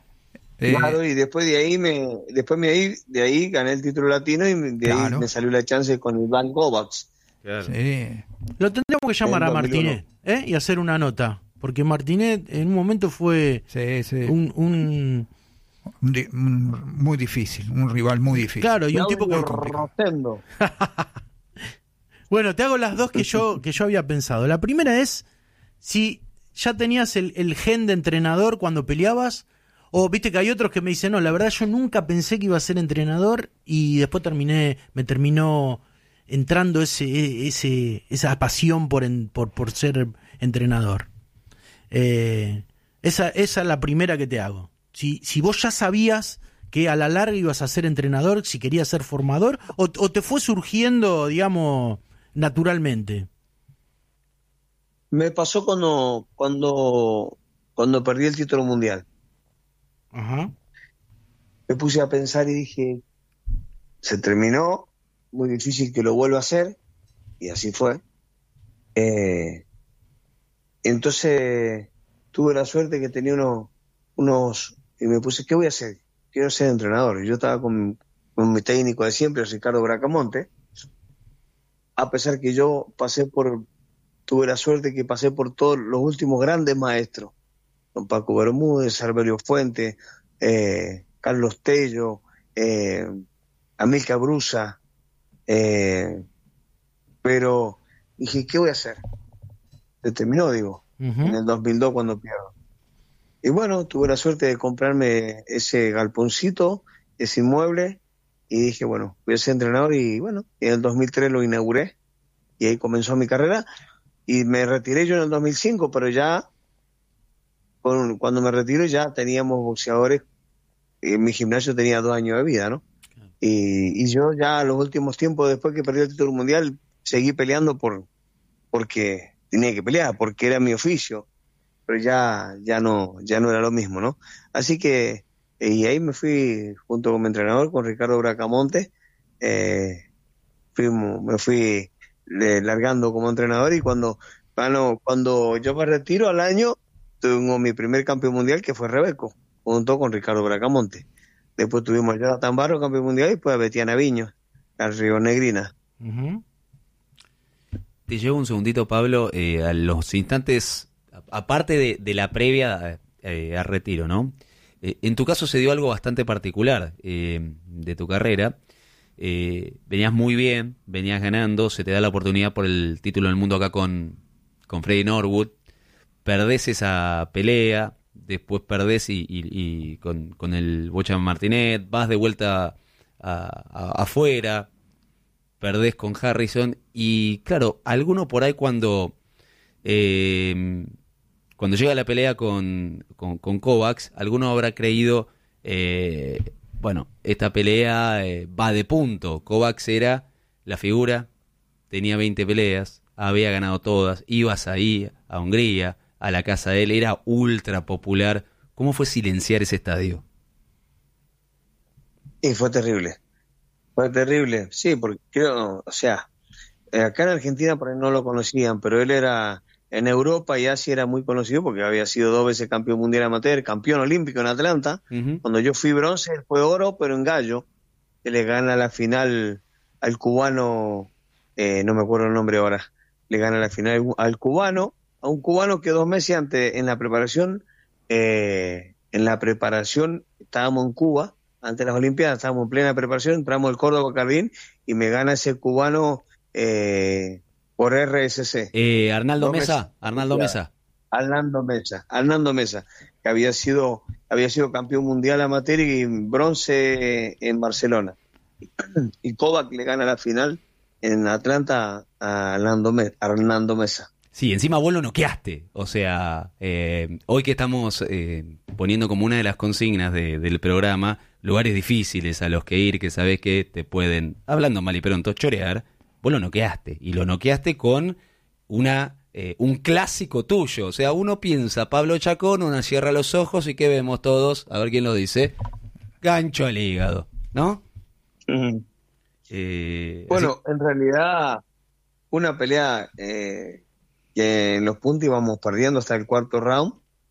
Claro, eh, y después de ahí me después me ahí, de ahí gané el título latino y de claro. ahí me salió la chance con Iván Kovacs. Claro. Sí. Lo tendríamos que llamar a Martínez ¿eh? y hacer una nota. Porque Martínez en un momento fue sí, sí. Un, un... Un, di, un muy difícil, un rival muy difícil. Claro, y un tipo que Bueno, te hago las dos que yo que yo había pensado. La primera es si ya tenías el, el gen de entrenador cuando peleabas, o viste que hay otros que me dicen, no, la verdad yo nunca pensé que iba a ser entrenador y después terminé, me terminó entrando ese, ese, esa pasión por, en, por, por ser entrenador. Eh, esa, esa es la primera que te hago. Si, si vos ya sabías que a la larga ibas a ser entrenador, si querías ser formador, o, o te fue surgiendo, digamos, naturalmente. Me pasó cuando cuando cuando perdí el título mundial. Ajá. Me puse a pensar y dije, se terminó, muy difícil que lo vuelva a hacer, y así fue. Eh, entonces tuve la suerte que tenía unos, unos, y me puse, ¿qué voy a hacer? Quiero ser entrenador. Y yo estaba con, con mi técnico de siempre, Ricardo Bracamonte, a pesar que yo pasé por, tuve la suerte que pasé por todos los últimos grandes maestros, don Paco Bermúdez, Alberio Fuente, eh, Carlos Tello, eh, Amilcar Brusa, eh, pero dije, ¿qué voy a hacer? Se terminó, digo, uh-huh. en el dos mil dos cuando pierdo. Y bueno, tuve la suerte de comprarme ese galponcito, ese inmueble, y dije, bueno, voy a ser entrenador, y bueno, en el dos mil tres lo inauguré, y ahí comenzó mi carrera, y me retiré yo en el dos mil cinco, pero ya, con, cuando me retiré ya teníamos boxeadores, en mi gimnasio tenía dos años de vida, ¿no? Y, y yo ya los últimos tiempos, después que perdí el título mundial, seguí peleando por porque tenía que pelear, porque era mi oficio, pero ya ya no ya no era lo mismo, ¿no? Así que, y ahí me fui junto con mi entrenador, con Ricardo Bracamonte, eh, fuimos, me fui eh, largando como entrenador, y cuando, bueno, cuando yo me retiro al año, tuve mi primer campeón mundial, que fue Rebeco, junto con Ricardo Bracamonte. Después tuvimos a Jonathan Barro, campeón mundial, y después a Betiana Viño, a Río Negrina. Uh-huh. Te llevo un segundito, Pablo, eh, a los instantes, aparte de, de la previa eh, al retiro, ¿no? Eh, en tu caso se dio algo bastante particular eh, de tu carrera. Eh, venías muy bien, venías ganando, se te da la oportunidad por el título del mundo acá con, con Freddie Norwood, perdés esa pelea, después perdés y, y, y con, con el Bocha Martinet, vas de vuelta a, a, afuera, perdés con Harrison, y claro, alguno por ahí cuando eh, cuando llega la pelea con, con, con Kovacs, alguno habrá creído, eh, bueno, esta pelea eh, va de punto. Kovacs era la figura, tenía veinte peleas, había ganado todas, ibas ahí a Hungría, a la casa de él, era ultra popular. ¿Cómo fue silenciar ese estadio? Y fue terrible, fue terrible, sí, porque creo, o sea, acá en Argentina por ahí no lo conocían, pero él era, en Europa y Asia era muy conocido porque había sido dos veces campeón mundial amateur, campeón olímpico en Atlanta. Uh-huh. Cuando yo fui bronce, él fue oro, pero en gallo, que le gana la final al cubano, eh, no me acuerdo el nombre ahora, le gana la final al cubano, a un cubano que dos meses antes en la preparación, eh, en la preparación estábamos en Cuba, antes de las Olimpiadas, estábamos en plena preparación, entramos al Córdoba Cardín y me gana ese cubano eh, por R S C. Eh, Arnaldo Mesa, Arnaldo Mesa. Arnaldo Mesa, Arnaldo Mesa, que había sido, había sido campeón mundial amateur y bronce en Barcelona. Y Kovac le gana la final en Atlanta a Arnaldo Mesa. Arnaldo Mesa. Sí, encima vos lo noqueaste. O sea, eh, hoy que estamos eh, poniendo como una de las consignas de, del programa, lugares difíciles a los que ir, que sabés que te pueden, hablando mal y pronto, chorear, vos lo noqueaste. Y lo noqueaste con una eh, un clásico tuyo. O sea, uno piensa, Pablo Chacón, uno cierra los ojos y ¿qué vemos todos? A ver quién lo dice. Gancho al hígado, ¿no? Uh-huh. Eh, bueno, así... en realidad, una pelea... Eh... que en los puntos íbamos perdiendo hasta el cuarto round,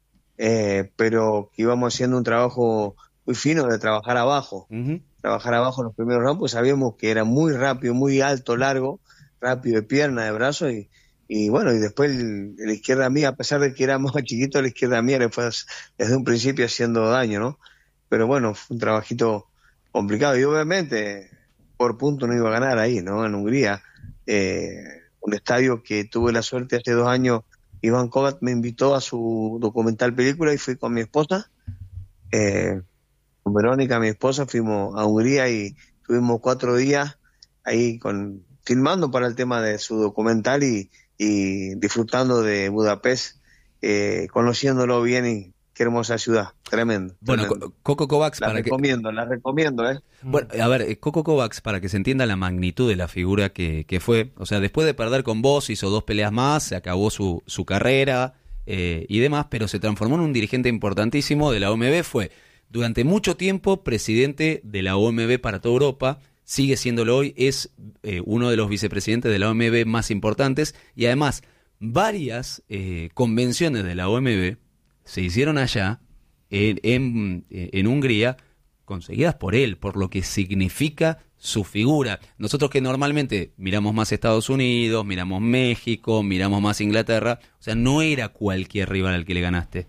eh, pero que íbamos haciendo un trabajo muy fino de trabajar abajo, uh-huh. trabajar abajo en los primeros rounds, pues sabíamos que era muy rápido, muy alto, largo, rápido de pierna, de brazo, y, y bueno, y después el, la izquierda mía, a pesar de que éramos chiquitos, la izquierda mía le fue desde un principio haciendo daño, ¿no? Pero bueno, fue un trabajito complicado, y obviamente por punto no iba a ganar ahí, ¿no? En Hungría, eh, un estadio que tuve la suerte hace dos años, Iván Kovac me invitó a su documental película y fui con mi esposa, eh, con Verónica, mi esposa, fuimos a Hungría y tuvimos cuatro días ahí con filmando para el tema de su documental y, y disfrutando de Budapest, eh, conociéndolo bien y qué hermosa ciudad, tremendo. Bueno, tremendo. Coco Kovacs, la para recomiendo, que... la recomiendo, ¿eh? Bueno, a ver, Coco Kovacs, para que se entienda la magnitud de la figura que, que fue, o sea, después de perder con vos, hizo dos peleas más, se acabó su, su carrera eh, y demás, pero se transformó en un dirigente importantísimo de la O M B, fue durante mucho tiempo presidente de la O M B para toda Europa, sigue siéndolo hoy, es eh, uno de los vicepresidentes de la O M B más importantes y además varias eh, convenciones de la O M B se hicieron allá, en, en, en Hungría, conseguidas por él, por lo que significa su figura. Nosotros que normalmente miramos más Estados Unidos, miramos México, miramos más Inglaterra, o sea, no era cualquier rival al que le ganaste.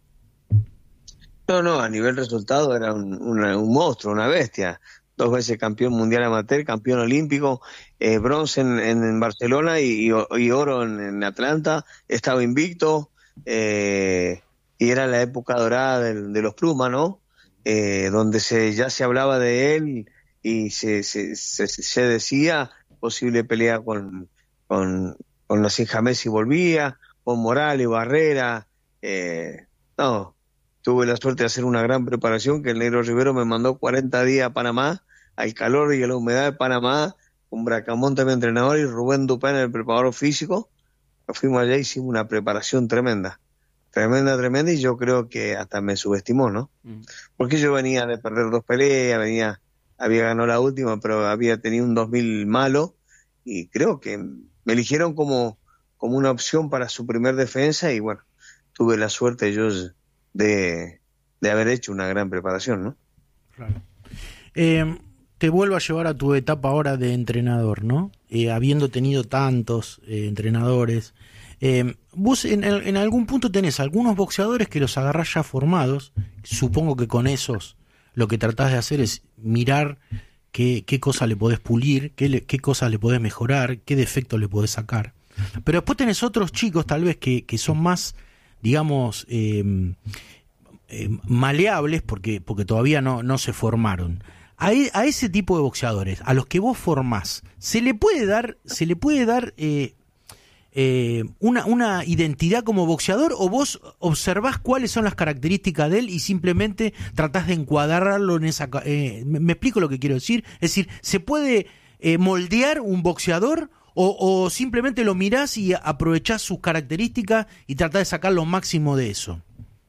No, no, a nivel resultado era un, una, un monstruo, una bestia. Dos veces campeón mundial amateur, campeón olímpico, eh, bronce en, en, en Barcelona y, y, y oro en, en Atlanta, estaba invicto. eh, y era la época dorada de, de los Plumas, ¿no? Eh, donde se ya se hablaba de él y se, se, se, se decía posible pelea con, con, con Nacim Hamed si volvía, con Morales, Barrera, eh, no, tuve la suerte de hacer una gran preparación, que el Negro Rivero me mandó cuarenta días a Panamá, al calor y a la humedad de Panamá, con Bracamonte mi entrenador y Rubén Dupén el preparador físico. Nos fuimos allá y hicimos una preparación tremenda, tremenda, tremenda, y yo creo que hasta me subestimó, ¿no? Mm. Porque yo venía de perder dos peleas, venía, había ganado la última, pero había tenido un dos mil malo, y creo que me eligieron como, como una opción para su primer defensa, y bueno, tuve la suerte yo de, de haber hecho una gran preparación, ¿no? Claro. Eh, te vuelvo a llevar a tu etapa ahora de entrenador, ¿no? Eh, habiendo tenido tantos eh, entrenadores, eh, vos en, en algún punto tenés algunos boxeadores que los agarrás ya formados, supongo que con esos lo que tratás de hacer es mirar qué, qué cosas le podés pulir, qué, le, qué cosas le podés mejorar, qué defectos le podés sacar. Pero después tenés otros chicos tal vez que, que son más, digamos, eh, eh, maleables porque, porque todavía no, no se formaron. A, e, a ese tipo de boxeadores, a los que vos formás, ¿se le puede dar, se le puede dar eh, eh, una, una identidad como boxeador, o vos observás cuáles son las características de él y simplemente tratás de encuadrarlo en esa... Eh, me, me explico lo que quiero decir. Es decir, ¿se puede eh, moldear un boxeador o, o simplemente lo mirás y aprovechás sus características y tratás de sacar lo máximo de eso?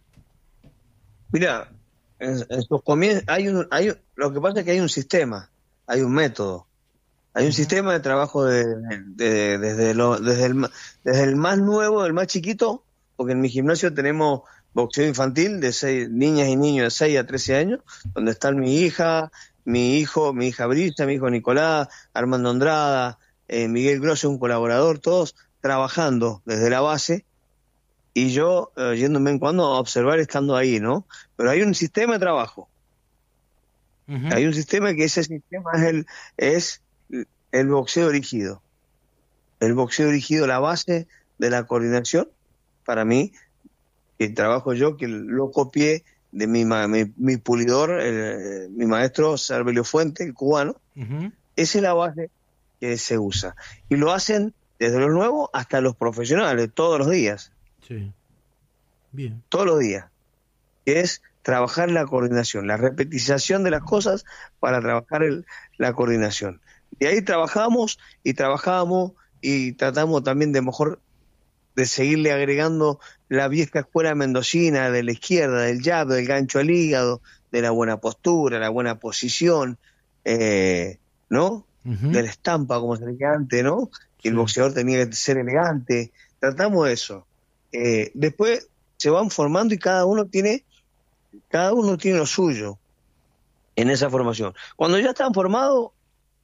Mira, en, en sus comienzos hay un, hay, lo que pasa es que hay un sistema, hay un método, hay un uh-huh. sistema de trabajo de, de, de, desde, lo, desde, el, desde el más nuevo, el más chiquito, porque en mi gimnasio tenemos boxeo infantil de seis, niñas y niños de seis a trece años, donde están mi hija, mi hijo, mi hija Brisa, mi hijo Nicolás, Armando Andrada, eh, Miguel Grosso, un colaborador, todos trabajando desde la base. Y yo eh, yéndome en cuando a observar estando ahí, ¿no? Pero hay un sistema de trabajo. Uh-huh. Hay un sistema que ese sistema es el, es el boxeo dirigido. El boxeo dirigido, la base de la coordinación, para mí, que trabajo yo, que lo copié de mi, mi, mi pulidor, el, mi maestro Servelio Fuente, el cubano. Uh-huh. Esa es la base que se usa. Y lo hacen desde los nuevos hasta los profesionales, todos los días. Sí. Bien. Todos los días. Que es trabajar la coordinación, la repetición de las cosas para trabajar el, la coordinación. De ahí trabajamos y trabajamos y tratamos también de mejor de seguirle agregando la vieja escuela mendocina de la izquierda, del jab, del gancho al hígado, de la buena postura, la buena posición, eh, ¿no? Uh-huh. De la estampa, como se decía antes, ¿no? Que sí. El boxeador tenía que ser elegante. Tratamos eso. Eh, después se van formando y cada uno tiene cada uno tiene lo suyo en esa formación. Cuando ya están formados,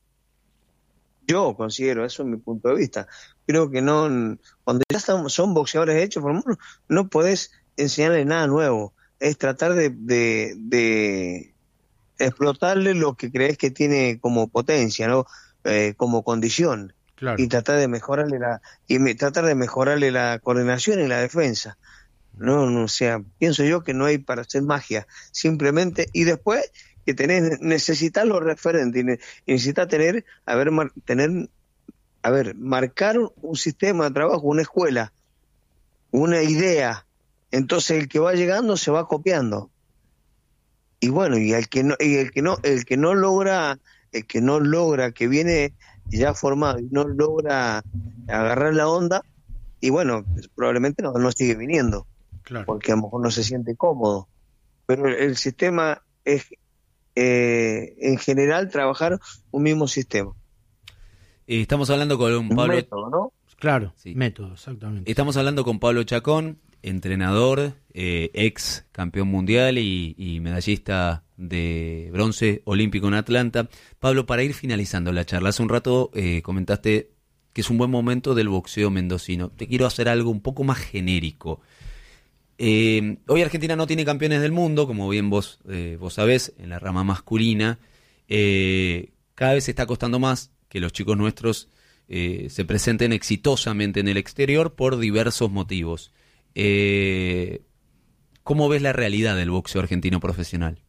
yo considero, eso es mi punto de vista, creo que no, cuando ya están, son boxeadores hechos, formados, no podés enseñarles nada nuevo, es tratar de, de, de explotarle lo que crees que tiene como potencia, ¿no? Eh, como condición. Claro. Y tratar de mejorarle la y me, tratar de mejorarle la coordinación y la defensa. No, no, o sea, pienso yo que no hay para hacer magia, simplemente, y después que tenés, necesitas los referentes, y necesitas tener, a ver, mar, tener, a ver, marcar un, un sistema de trabajo, una escuela, una idea, entonces el que va llegando se va copiando. Y bueno, y el que no, y el que no, el que no logra, el que no logra, que viene ya formado y no logra agarrar la onda, y bueno, probablemente no, no sigue viniendo. Claro. Porque a lo mejor no se siente cómodo, pero el, el sistema es eh, en general trabajar un mismo sistema. Eh, estamos hablando con un Pablo, método, ¿no? Claro, sí. Método, exactamente. Estamos hablando con Pablo Chacón, entrenador, eh, ex campeón mundial y, y medallista de bronce olímpico en Atlanta. Pablo, para ir finalizando la charla, hace un rato eh, comentaste que es un buen momento del boxeo mendocino. Te quiero hacer algo un poco más genérico. Eh, hoy Argentina no tiene campeones del mundo, como bien vos, eh, vos sabés, en la rama masculina. Eh, cada vez está costando más que los chicos nuestros eh, se presenten exitosamente en el exterior por diversos motivos. Eh, ¿Cómo ves la realidad del boxeo argentino profesional?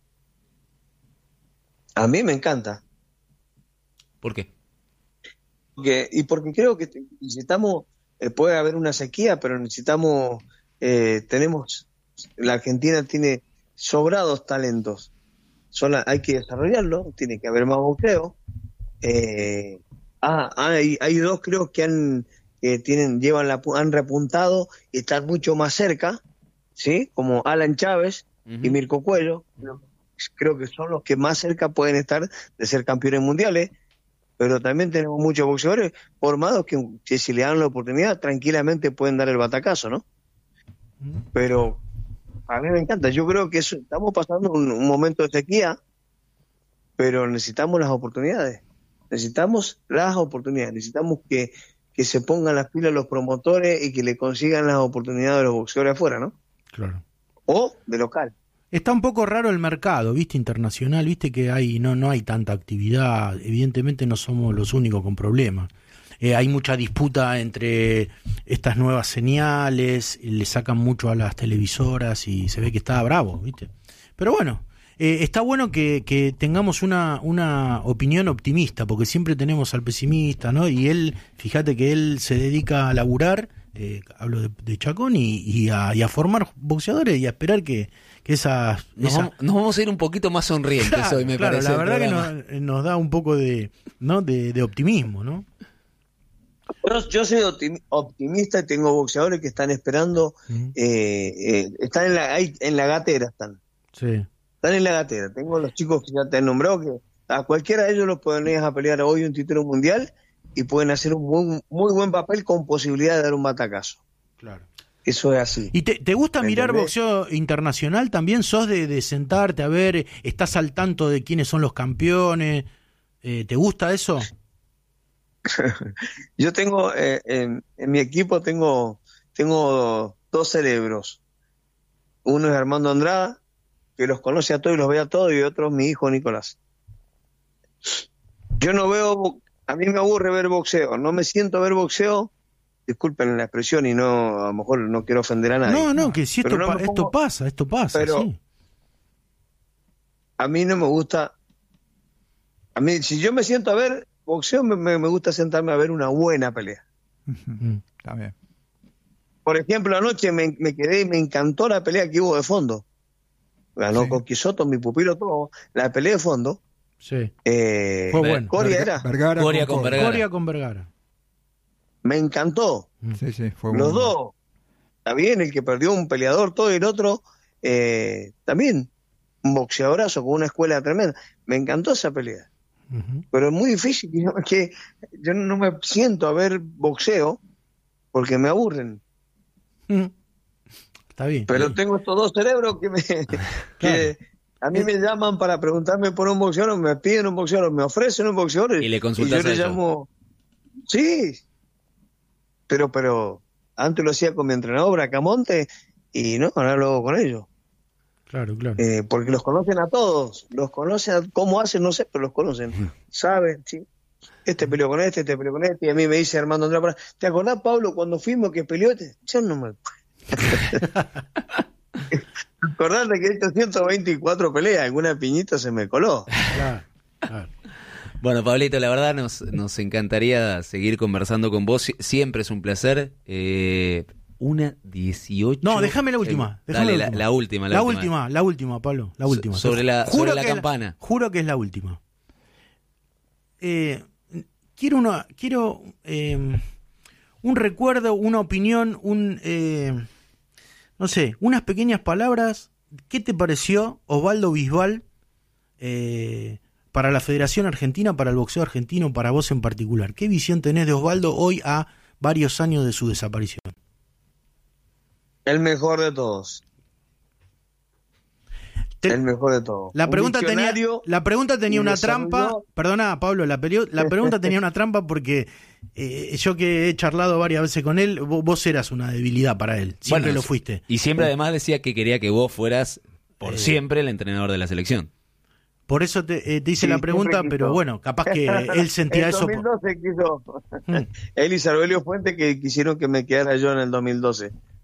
A mí me encanta. ¿Por qué? Porque, y porque creo que necesitamos, eh, puede haber una sequía, pero necesitamos, eh, tenemos, la Argentina tiene sobrados talentos. Solo hay que desarrollarlo, tiene que haber más boxeo. Eh, ah, hay, hay dos creo que han, que tienen, llevan la, han repuntado y están mucho más cerca, ¿sí? Como Alan Chávez uh-huh. y Mirko Cuello. Creo que son los que más cerca pueden estar de ser campeones mundiales. Pero también tenemos muchos boxeadores formados que, que si le dan la oportunidad tranquilamente pueden dar el batacazo, ¿no? Pero a mí me encanta. Yo creo que eso, estamos pasando un, un momento de sequía, pero necesitamos las oportunidades. Necesitamos las oportunidades. Necesitamos que, que se pongan las pilas los promotores y que le consigan las oportunidades a los boxeadores afuera, ¿no? Claro. O de local. Está un poco raro el mercado, ¿viste? Internacional, ¿viste? Que hay no no hay tanta actividad. Evidentemente no somos los únicos con problemas. Eh, hay mucha disputa entre estas nuevas señales, le sacan mucho a las televisoras y se ve que está bravo, ¿viste? Pero bueno, eh, está bueno que, que tengamos una, una opinión optimista, porque siempre tenemos al pesimista, ¿no? Y él, fíjate que él se dedica a laburar, eh, hablo de, de Chacón, y, y, a, y a formar boxeadores y a esperar que que esas, nos, esa... vamos, nos vamos a ir un poquito más sonrientes claro, hoy, me claro, parece. La verdad que nos, nos da un poco de, ¿no? de, de optimismo, ¿no? Yo, yo soy optimista y tengo boxeadores que están esperando, uh-huh. eh, eh, están en la, hay, en la gatera, están. Sí. Están en la gatera. Tengo los chicos que ya te he nombrado, que a cualquiera de ellos los pones a pelear hoy un título mundial y pueden hacer un muy, muy buen papel con posibilidad de dar un batacazo. Claro. Eso es así. ¿Y te, te gusta mirar ¿entendés? Boxeo internacional también? ¿Sos de, de sentarte a ver, estás al tanto de quiénes son los campeones? Eh, ¿Te gusta eso? Yo tengo, eh, en, en mi equipo tengo, tengo dos cerebros. Uno es Armando Andrada, que los conoce a todos y los ve a todos, y otro es mi hijo Nicolás. Yo no veo, a mí me aburre ver boxeo, no me siento a ver boxeo. Disculpen la expresión y no, a lo mejor no quiero ofender a nadie. No, no, que si esto, no pa- pongo, esto pasa, esto pasa, pero sí. A mí no me gusta, a mí, si yo me siento a ver boxeo, me, me, me gusta sentarme a ver una buena pelea. Está bien. Por ejemplo, anoche me, me quedé y me encantó la pelea que hubo de fondo. Ganó sí. Coqui Soto, mi pupilo, todo. La pelea de fondo. Sí. Eh, Fue bueno. Coria Verga- era. Vergara Coria con con Coria. Vergara. Coria con Vergara. Me encantó. Sí, sí, fue Los bueno. dos. Está bien, el que perdió un peleador, todo, y el otro eh, también. Un boxeadorazo con una escuela tremenda. Me encantó esa pelea. Uh-huh. Pero es muy difícil. Yo, que yo no me siento a ver boxeo porque me aburren. Uh-huh. Está bien. Pero sí. tengo estos dos cerebros que me que Claro. a mí me llaman para preguntarme por un boxeador, me piden un boxeador, me ofrecen un boxeador Y le y consultas yo le a ellos. llamo. Sí, pero pero antes lo hacía con mi entrenador Bracamonte y no, ahora lo hago con ellos. Claro, claro. Eh, porque los conocen a todos, los conocen, cómo hacen, no sé, pero los conocen, saben, sí. Este peleó con este, este peleó con este, y a mí me dice Armando Andrada, ¿te acordás, Pablo, cuando fuimos que peleó este? Yo no me acordate que he hecho ciento veinticuatro peleas, alguna piñita se me coló. Claro, claro. Bueno, Pablito, la verdad nos, nos encantaría seguir conversando con vos. Sie- Siempre es un placer. Eh, una dieciocho. No, déjame la última. Eh, déjame dale, la, la última. La, La última, la última, Pablo. La última. So- sobre la- Juro sobre la que campana. Juro que es la última. Eh, quiero una, quiero eh, un recuerdo, una opinión, un eh, no sé, unas pequeñas palabras. ¿Qué te pareció Osvaldo Bisbal eh, para la Federación Argentina, para el boxeo argentino, para vos en particular? ¿Qué visión tenés de Osvaldo hoy a varios años de su desaparición? El mejor de todos. Te- El mejor de todos. La Un pregunta, tenía, diccionario la pregunta tenía y una desarrolló- trampa. Perdona, Pablo, la, pelio- la pregunta tenía una trampa porque eh, yo que he charlado varias veces con él, vos, vos eras una debilidad para él. Siempre Bueno, lo fuiste. Y siempre además decía que quería que vos fueras por Eh. siempre el entrenador de la selección. Por eso te, eh, te hice Sí, la pregunta, siempre pero quiso. bueno, capaz que él sentía en eso. dos mil doce quiso. Mm. Él y Sarbelio Fuente que quisieron que me quedara yo en el dos mil doce.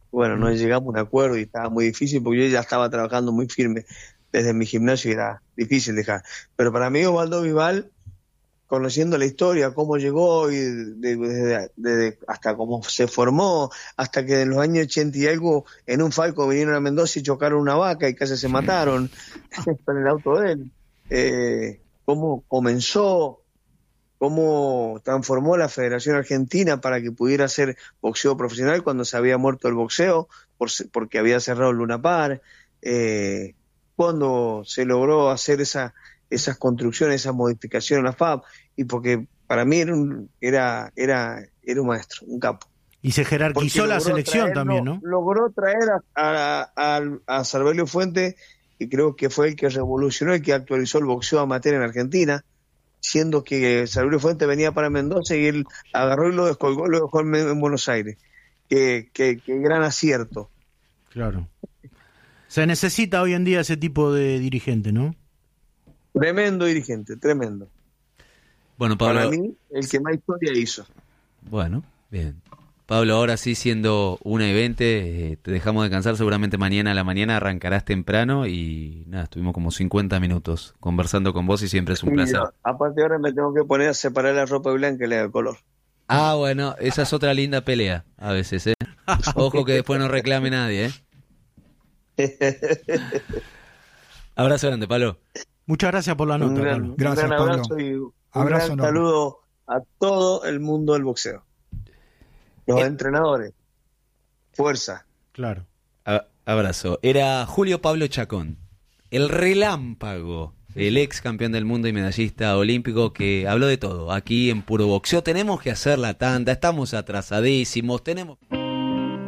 Bueno, no llegamos a un acuerdo y estaba muy difícil porque yo ya estaba trabajando muy firme desde mi gimnasio y era difícil dejar. Pero para mí Osvaldo Vival, conociendo la historia, cómo llegó y de, de, de, de, hasta cómo se formó, hasta que en los años ochenta y algo en un Falco vinieron a Mendoza y chocaron una vaca y casi se mataron en el auto de él. Eh, cómo comenzó, cómo transformó la Federación Argentina para que pudiera hacer boxeo profesional cuando se había muerto el boxeo, por, porque había cerrado el Luna Park, eh, cuando se logró hacer esa, esas construcciones, esas modificaciones en la F A B, y porque para mí era un, era, era, era un maestro, un capo. Y se jerarquizó la selección traer, también, ¿no? Logró traer a, a, a, a Sarbelio Fuente, y creo que fue el que revolucionó, el que actualizó el boxeo amateur en Argentina, siendo que Sarbelio Fuente venía para Mendoza y él agarró y lo descolgó y lo dejó en, en Buenos Aires. Qué, qué, qué gran acierto. Claro. Se necesita hoy en día ese tipo de dirigente, ¿no? Tremendo dirigente, tremendo. Bueno, Pablo, para mí, el que más historia hizo. Bueno, bien. Pablo, ahora sí, siendo una y veinte, eh, te dejamos descansar. Seguramente mañana a la mañana arrancarás temprano y nada, estuvimos como cincuenta minutos conversando con vos y siempre es un placer. Yo, aparte ahora me tengo que poner a separar la ropa blanca y la de color. Ah, bueno, esa es otra linda pelea a veces, ¿eh? Ojo que después no reclame nadie, ¿eh? Abrazo grande, Pablo. Muchas gracias por la nota, un gran, Pablo. Gracias, un gran abrazo Pablo. Y un abrazo gran saludo a todo el mundo del boxeo. Los eh. entrenadores. Fuerza. Claro. A- abrazo. Era Julio Pablo Chacón, el relámpago, el ex campeón del mundo y medallista olímpico que habló de todo. Aquí en Puro Boxeo tenemos que hacer la tanda, estamos atrasadísimos, tenemos...